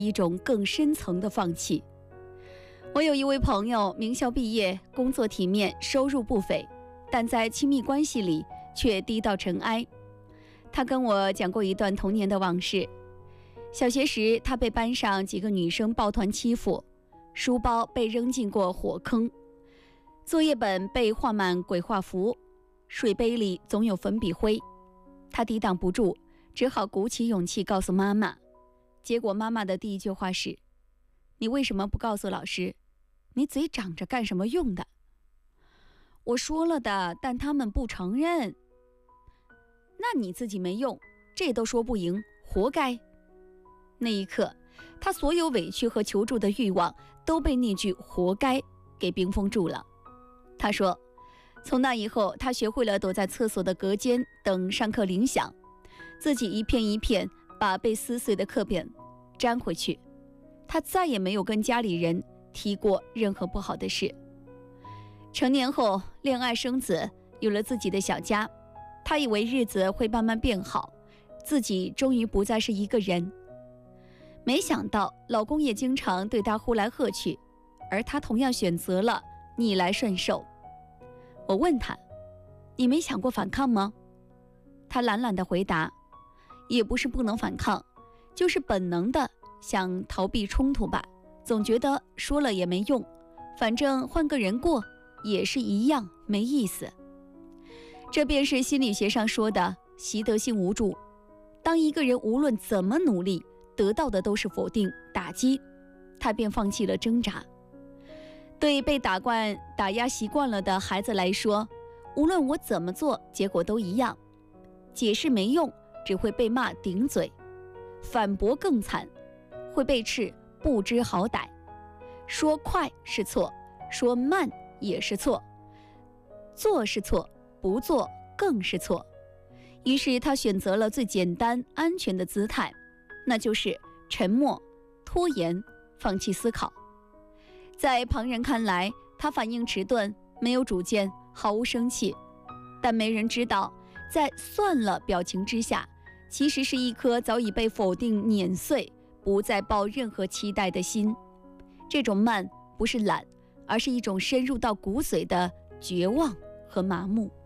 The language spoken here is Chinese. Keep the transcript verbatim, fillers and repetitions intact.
一种更深层的放弃。我有一位朋友，名校毕业，工作体面，收入不菲，但在亲密关系里却低到尘埃。他跟我讲过一段童年的往事。小学时，他被班上几个女生抱团欺负，书包被扔进过火坑，作业本被画满鬼画符，水杯里总有粉笔灰。他抵挡不住，只好鼓起勇气告诉妈妈。结果妈妈的第一句话是：你为什么不告诉老师？你嘴长着干什么用的？我说了的，但他们不承认。那你自己没用，这都说不赢，活该。那一刻，他所有委屈和求助的欲望都被那句活该给冰封住了。他说，从那以后，他学会了躲在厕所的隔间等上课铃响，自己一片一片把被撕碎的课本粘回去。他再也没有跟家里人提过任何不好的事。成年后，恋爱生子，有了自己的小家，他以为日子会慢慢变好，自己终于不再是一个人。没想到老公也经常对她呼来喝去，而她同样选择了逆来顺受。我问她，你没想过反抗吗？她懒懒地回答，也不是不能反抗，就是本能的想逃避冲突吧，总觉得说了也没用，反正换个人过也是一样没意思。这便是心理学上说的习得性无助。当一个人无论怎么努力，得到的都是否定、打击，他便放弃了挣扎。对被打惯、打压习惯了的孩子来说，无论我怎么做，结果都一样。解释没用，只会被骂顶嘴；反驳更惨，会被斥不知好歹。说快是错，说慢也是错，做是错，不做更是错。于是他选择了最简单、安全的姿态，那就是沉默、拖延、放弃思考。在旁人看来，他反应迟钝，没有主见，毫无生气，但没人知道，在算了表情之下，其实是一颗早已被否定碾碎，不再抱任何期待的心。这种慢不是懒，而是一种深入到骨髓的绝望和麻木。